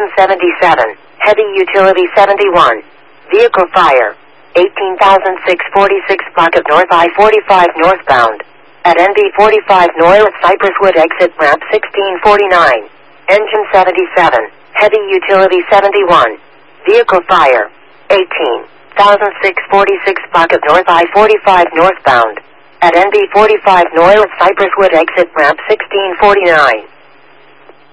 77, Heavy Utility 71, Vehicle Fire, 18,646 block of North I-45 northbound, at NB45 North Cypresswood exit ramp 1649, Engine 77, Heavy Utility 71, Vehicle Fire, 18,646 block of North I-45 northbound, at NB45 North Cypresswood exit ramp 1649.